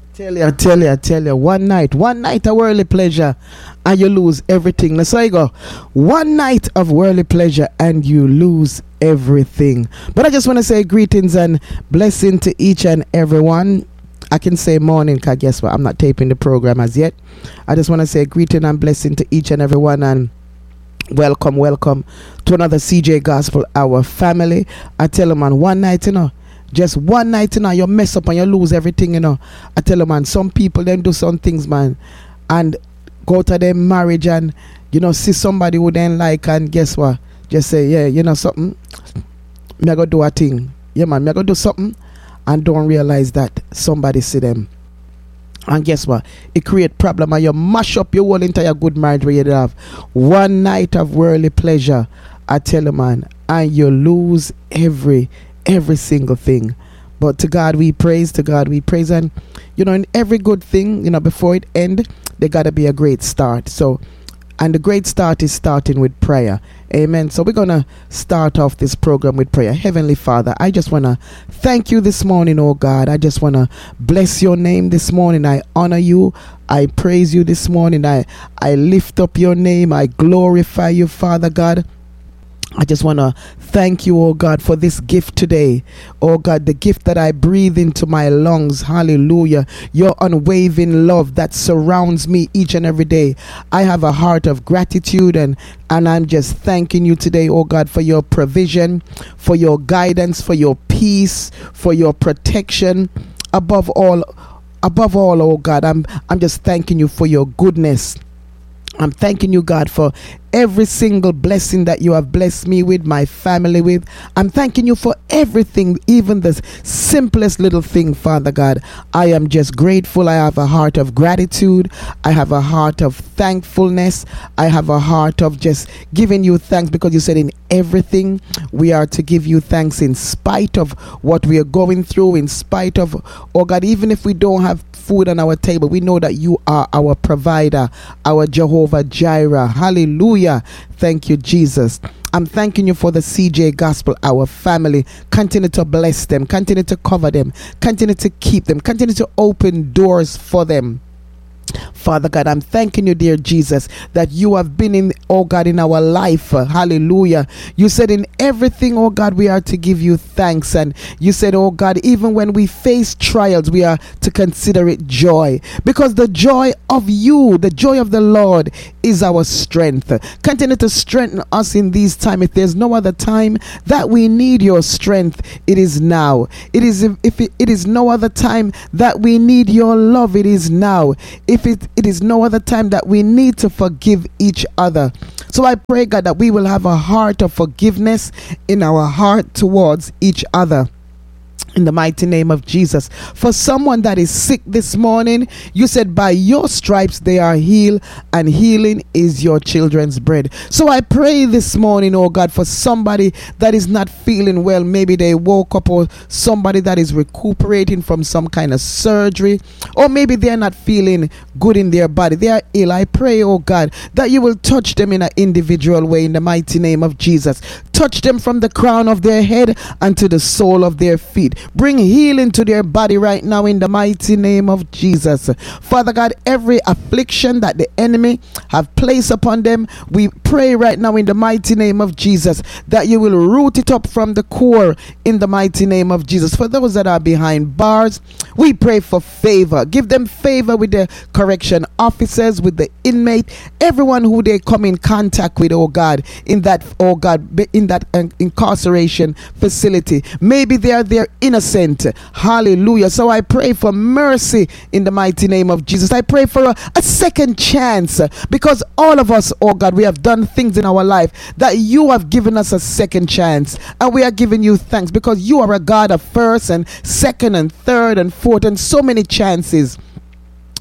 I tell you, one night of worldly pleasure and you lose everything. Let's say go. One night of worldly pleasure and you lose everything. But I just want to say greetings and blessing to each and everyone. I can say morning because guess what? I'm not taping the program as yet. I just want to say greeting and blessing to each and everyone and welcome to another CJ Gospel Hour family. I tell them, man, one night, just one night, you mess up and you lose everything, I tell them, man, some people then do some things, man, and go to their marriage and, see somebody who then like, and guess what? Just say, yeah, something, me I go do a thing. Yeah, man, me I go do something and don't realize that somebody see them. And guess what? It create problem and you mash up your whole entire good marriage where you have one night of worldly pleasure, I tell you, man, and you lose every single thing. But to God we praise, and in every good thing, before it end, there gotta be a great start. So, and the great start is starting with prayer. Amen. So we're gonna start off this program with prayer. Heavenly Father, I just wanna thank you this morning, oh God. I just wanna bless your name this morning. I honor you. I praise you this morning. I lift up your name. I glorify you, Father God. I just want to thank you, oh God, for this gift today. Oh God, the gift that I breathe into my lungs. Hallelujah. Your unwavering love that surrounds me each and every day. I have a heart of gratitude and I'm just thanking you today, oh God, for your provision, for your guidance, for your peace, for your protection. Above all, oh God, I'm just thanking you for your goodness. I'm thanking you, God, for every single blessing that you have blessed me with, my family with. I'm thanking you for everything, even the simplest little thing, Father God. I am just grateful. I have a heart of gratitude. I have a heart of thankfulness. I have a heart of just giving you thanks because you said in everything we are to give you thanks in spite of what we are going through, in spite of, oh God, even if we don't have food on our table, we know that you are our provider, our Jehovah Jireh. Hallelujah. Thank you, Jesus. I'm thanking you for the CJ Gospel Hour family. Continue to bless them, continue to cover them, continue to keep them, continue to open doors for them. Father God, I'm thanking you, dear Jesus, that you have been in, oh God, in our life. Hallelujah. You said in everything, oh God, we are to give you thanks. And you said, oh God, even when we face trials, we are to consider it joy. Because the joy of you, the joy of the Lord is our strength. Continue to strengthen us in these times. If there's no other time that we need your strength, it is now. It is no other time that we need your love, it is now. If it is no other time that we need to forgive each other. So I pray, God, that we will have a heart of forgiveness in our heart towards each other. In the mighty name of Jesus. For someone that is sick this morning, you said by your stripes they are healed, and healing is your children's bread. So I pray this morning, oh God, for somebody that is not feeling well. Maybe they woke up, or somebody that is recuperating from some kind of surgery, or maybe they're not feeling good in their body. They are ill. I pray, oh God, that you will touch them in an individual way in the mighty name of Jesus. Touch them from the crown of their head and to the sole of their feet. Bring healing to their body right now in the mighty name of Jesus. Father God, every affliction that the enemy have placed upon them, we pray right now in the mighty name of Jesus that you will root it up from the core in the mighty name of Jesus. For those that are behind bars, we pray for favor. Give them favor with the correction officers, with the inmate, everyone who they come in contact with, oh God, in that, oh God, in that incarceration facility. Maybe they are there innocent. Hallelujah. So I pray for mercy in the mighty name of Jesus. I pray for a second chance, because all of us, oh God, we have done things in our life that you have given us a second chance, and we are giving you thanks because you are a God of first and second and third and fourth and so many chances.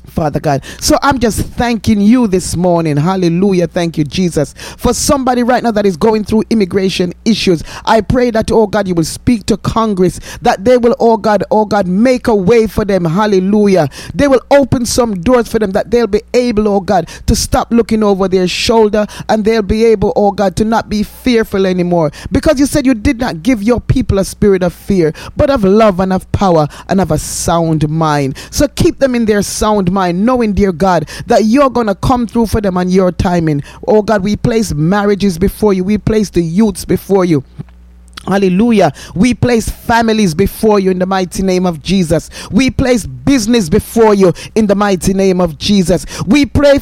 Father God. So I'm just thanking you this morning. Hallelujah. Thank you, Jesus. For somebody right now that is going through immigration issues, I pray that, oh God, you will speak to Congress, that they will, oh God, make a way for them. Hallelujah. They will open some doors for them, that they'll be able, oh God, to stop looking over their shoulder, and they'll be able, oh God, to not be fearful anymore. Because you said you did not give your people a spirit of fear, but of love and of power and of a sound mind. So keep them in their sound mind, knowing, dear God, that you're going to come through for them on your timing. Oh God, we place marriages before you. We place the youths before you. Hallelujah. We place families before you in the mighty name of Jesus. We place business before you in the mighty name of Jesus. We place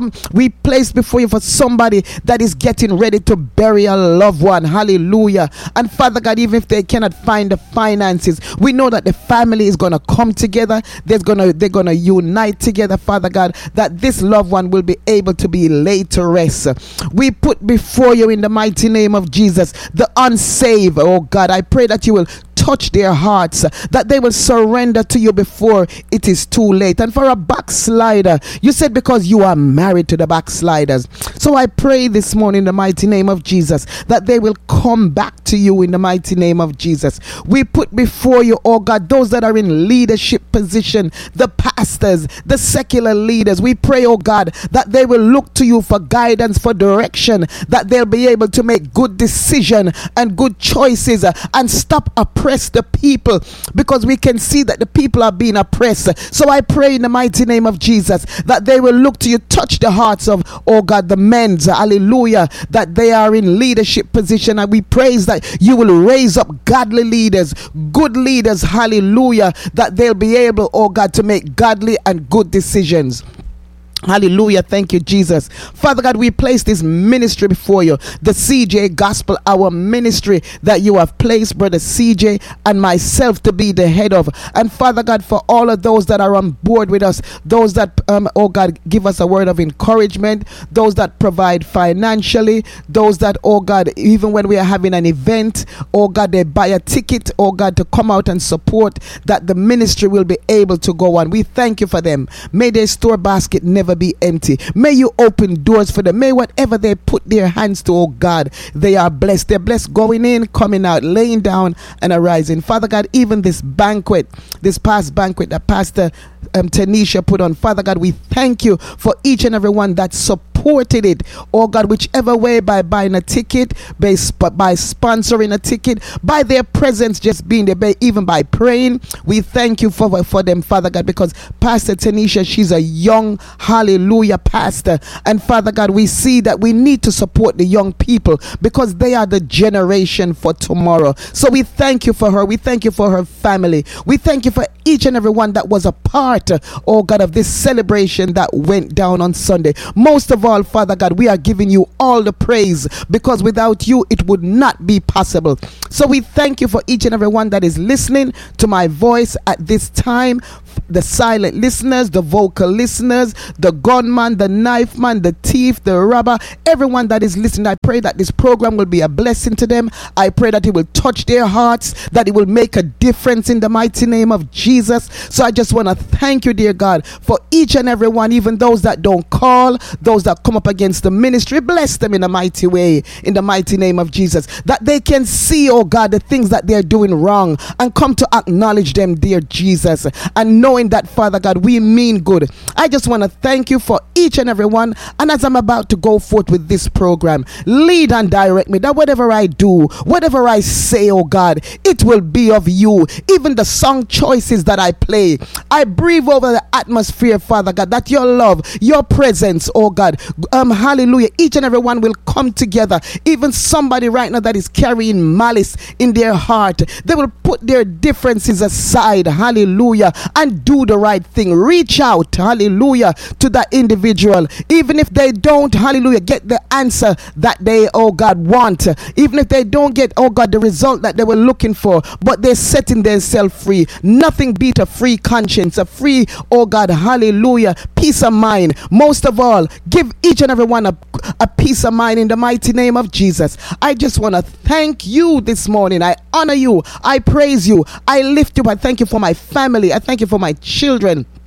before you for somebody that is getting ready to bury a loved one. Hallelujah. And Father God, even if they cannot find the finances, we know that the family is going to come together. They're going to unite together, Father God, that this loved one will be able to be laid to rest. We put before you in the mighty name of Jesus the unsaved. Oh God, I pray that you will touch their hearts, that they will surrender to you before it is too late. And for a backslider, you said because you are married to the backsliders. So I pray this morning in the mighty name of Jesus that they will come back to you in the mighty name of Jesus. We put before you, oh God, those that are in leadership position, the pastors, the secular leaders. We pray, oh God, that they will look to you for guidance, for direction, that they'll be able to make good decision and good choices, and stop oppressing the people, because we can see that the people are being oppressed. So I pray in the mighty name of Jesus that they will look to you, touch the hearts of, oh God, the men, hallelujah, that they are in leadership position, and we praise that you will raise up godly leaders, good leaders, hallelujah, that they'll be able, oh God, to make godly and good decisions. Hallelujah. Thank you, Jesus. Father God, we place this ministry before you, the CJ Gospel, our ministry that you have placed Brother CJ and myself to be the head of. And Father God, for all of those that are on board with us, those that, oh God, give us a word of encouragement, those that provide financially, those that, oh God, even when we are having an event, oh God, they buy a ticket, oh God, to come out and support, that the ministry will be able to go on. We thank you for them. May their store basket never be empty. May you open doors for them. May whatever they put their hands to, oh God, they are blessed. They're blessed going in, coming out, laying down and arising. Father God, even this banquet, this past banquet that Pastor Tanisha put on, Father God, we thank you for each and every one that supported it, oh God, whichever way, by buying a ticket, by sponsoring a ticket, by their presence just being there, even by praying. We thank you for them, Father God, because Pastor Tanisha, she's a young, hallelujah, pastor, and Father God, we see that we need to support the young people because they are the generation for tomorrow. So we thank you for her. We thank you for her family. We thank you for each and every one that was a part, oh God, of this celebration that went down on Sunday. Most of all, Father God, we are giving you all the praise, because without you it would not be possible. So we thank you for each and every one that is listening to my voice at this time, the silent listeners, the vocal listeners, the gunman, the knife man, the thief, the robber, everyone that is listening. I pray that this program will be a blessing to them. I pray that it will touch their hearts, that it will make a difference in the mighty name of Jesus. So I just want to thank you, dear God, for each and every one, even those that don't call, those that come up against the ministry. Bless them in a mighty way, in the mighty name of Jesus, that they can see, oh God, the things that they're doing wrong and come to acknowledge them, dear Jesus, and knowing that, Father God, we mean good. I just want to thank you for each and every one. And as I'm about to go forth with this program, lead and direct me, that whatever I do, whatever I say, oh God, it will be of you. Even the song choices that I play, I breathe over the atmosphere, Father God, that your love, your presence, oh God, hallelujah, each and every one will come together. Even somebody right now that is carrying malice in their heart, they will put their differences aside, hallelujah, and do the right thing. Reach out, hallelujah, to that individual, even if they don't, hallelujah, get the answer that they, oh God, want, even if they don't get, oh God, the result that they were looking for, but they're setting themselves free. Nothing beat a free conscience, a free, oh God, hallelujah, peace of mind. Most of all, give each and every one a peace of mind in the mighty name of Jesus. I just want to thank you this morning. I honor you. I praise you. I lift you. I thank you for my family. I thank you for my children.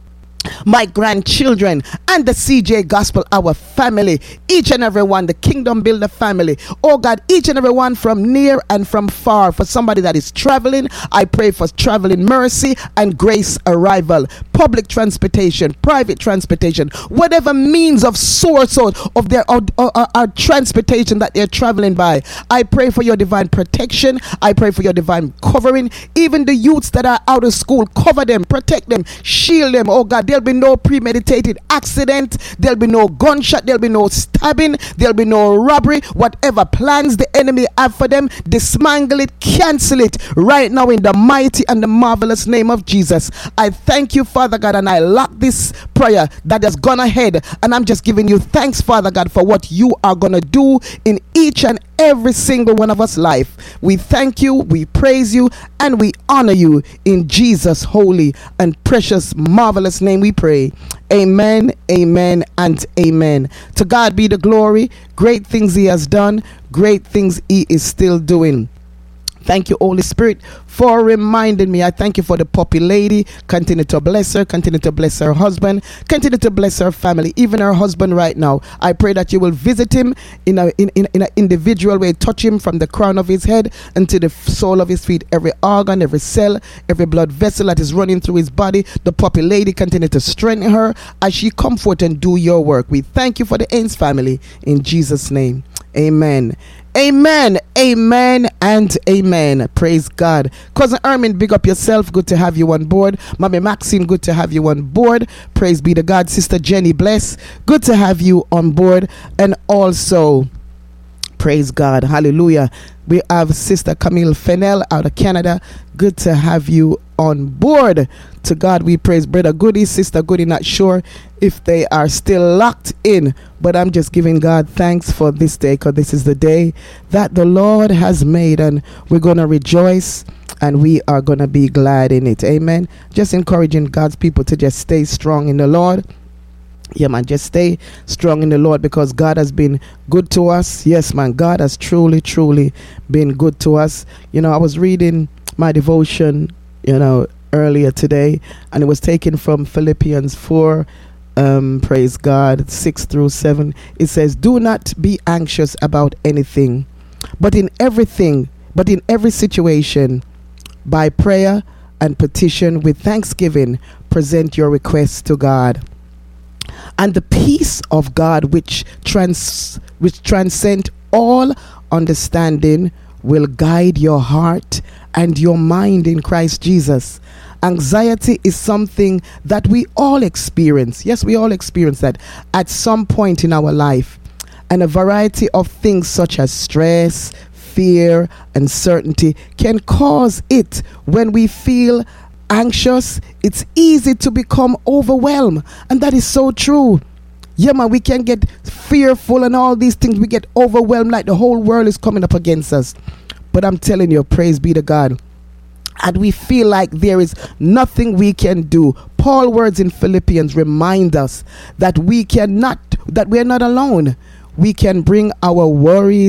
my grandchildren, and the CJ Gospel, our family, each and every one, the Kingdom Builder family. Oh God, each and every one from near and from far. For somebody that is traveling, I pray for traveling mercy and grace arrival. Public transportation, private transportation, whatever means of source of their transportation that they're traveling by. I pray for your divine protection. I pray for your divine covering. Even the youths that are out of school, cover them, protect them, shield them. Oh God, there'll be no premeditated accident. There'll be no gunshot. There'll be no stabbing. There'll be no robbery. Whatever plans the enemy have for them, dismantle it, cancel it right now in the mighty and the marvelous name of Jesus. I thank you, Father God, and I lock this prayer that has gone ahead, and I'm just giving you thanks, Father God, for what you are going to do in each and every single one of us life. We thank you, we praise you, and we honor you in Jesus' holy and precious marvelous name we pray. Amen, amen, and amen. To God be the glory. Great things he has done, great things he is still doing. Thank you, Holy Spirit, for reminding me. I thank you for the puppy lady. Continue to bless her. Continue to bless her husband. Continue to bless her family, even her husband right now. I pray that you will visit him in an individual way. Touch him from the crown of his head unto the sole of his feet. Every organ, every cell, every blood vessel that is running through his body. The puppy lady, continue to strengthen her as she comfort and do your work. We thank you for the Ains family. In Jesus' name, amen. Amen, amen, and amen. Praise God. Cousin Ermin, big up yourself. Good to have you on board. Mommy Maxine, good to have you on board. Praise be to God. Sister Jenny, bless. Good to have you on board. And also, praise God. Hallelujah. We have Sister Camille Fennell out of Canada. Good to have you on board. To God we praise. Brother Goody, Sister Goody, not sure if they are still locked in, but I'm just giving God thanks for this day, because this is the day that the Lord has made, and we're going to rejoice and we are going to be glad in it. Amen. Just encouraging God's people to just stay strong in the Lord. Yeah, man, just stay strong in the Lord, because God has been good to us. Yes, man, God has truly, truly been good to us. You know, I was reading my devotion, earlier today, and it was taken from Philippians 4, praise God, 6 through 7. It says, do not be anxious about anything, but in every situation, by prayer and petition with thanksgiving, present your requests to God. And the peace of God, which transcends all understanding, will guide your heart and your mind in Christ Jesus. Anxiety is something that we all experience. Yes, we all experience that at some point in our life. And a variety of things such as stress, fear, uncertainty can cause it. When we feel anxious, it's easy to become overwhelmed. And that is so true. Yeah, man, we can get fearful and all these things. We get overwhelmed like the whole world is coming up against us. But I'm telling you, praise be to God. And we feel like there is nothing we can do. Paul's words in Philippians remind us that we are not alone. We can bring our worries